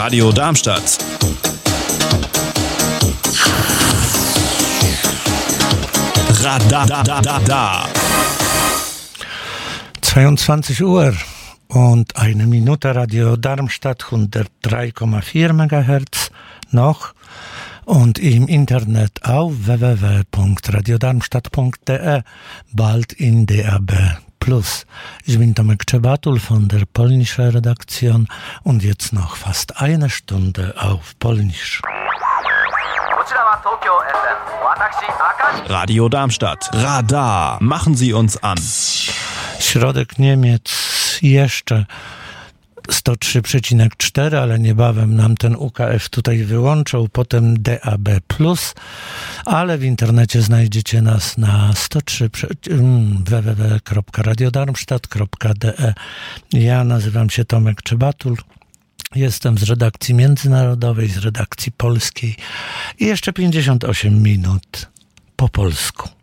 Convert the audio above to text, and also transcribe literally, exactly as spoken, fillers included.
Radio Darmstadt. Radadadada. zweiundzwanzig Uhr und eine Minute, Radio Darmstadt, hundertdrei Komma vier Megahertz noch und im Internet auf w w w punkt radiodarmstadt punkt d e, bald in D A B plus. Ich bin Tomek Czebatul von der polnischen Redaktion und jetzt noch fast eine Stunde auf Polnisch. Radio Darmstadt. Radar. Machen Sie uns an. Środek Niemiec jeszcze sto trzy przecinek cztery, ale niebawem nam ten U K F tutaj wyłączą, potem D A B plus, ale w internecie znajdziecie nas na sto trzy w w w kropka radiodarmstadt kropka d e. Ja nazywam się Tomek Czebatul. Jestem z redakcji międzynarodowej, z redakcji polskiej i jeszcze pięćdziesiąt osiem minut po polsku.